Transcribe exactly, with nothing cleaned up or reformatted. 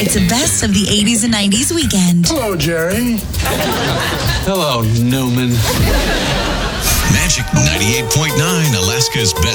It's a best of the eighties and nineties weekend. Hello, Jerry. Hello, Newman. Magic ninety-eight point nine, Alaska's best.